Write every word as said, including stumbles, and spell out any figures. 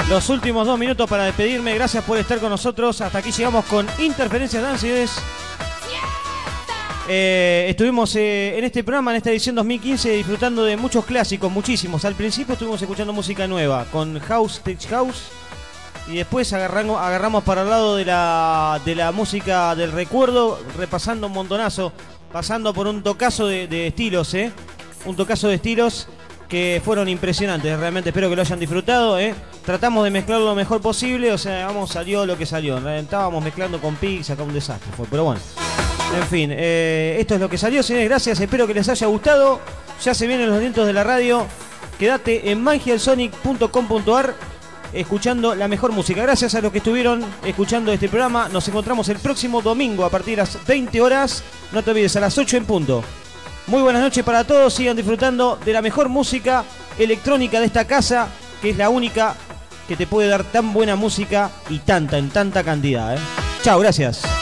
Los últimos dos minutos para despedirme. Gracias por estar con nosotros. Hasta aquí llegamos con Interferencias Dances. Eh, estuvimos eh, en este programa, en esta edición dos mil quince, disfrutando de muchos clásicos, muchísimos. Al principio estuvimos escuchando música nueva con House, Tech House. Y después agarramos, agarramos para el lado de la, de la música del recuerdo, repasando un montonazo, pasando por un tocazo de, de estilos, ¿eh? Un tocazo de estilos que fueron impresionantes. Realmente espero que lo hayan disfrutado, ¿eh? Tratamos de mezclarlo lo mejor posible, o sea, vamos, salió lo que salió. Estábamos mezclando con Pix, acá un desastre fue, pero bueno. En fin, eh, esto es lo que salió, señores, gracias, espero que les haya gustado. Ya se vienen los vientos de la radio. Quédate en magialsonic punto com punto ar escuchando la mejor música. Gracias a los que estuvieron escuchando este programa. Nos encontramos el próximo domingo a partir de las veinte horas. No te olvides, a las ocho en punto. Muy buenas noches para todos. Sigan disfrutando de la mejor música electrónica de esta casa, que es la única que te puede dar tan buena música y tanta, en tanta cantidad, ¿eh? Chao, gracias.